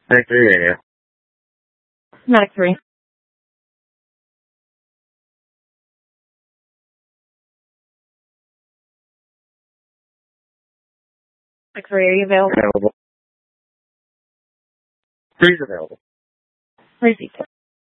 X-ray radio. Medic 3. X-ray, are you available? Available. 3's available. Received.